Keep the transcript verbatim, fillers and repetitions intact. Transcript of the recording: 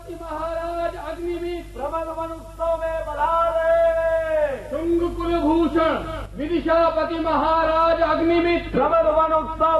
विदिशापति महाराज अग्निमित्र प्रमद one उत्सव में पधारे। शुंग कुलभूषण विदिशापति महाराज अग्निमित्र प्रमद वन उत्सव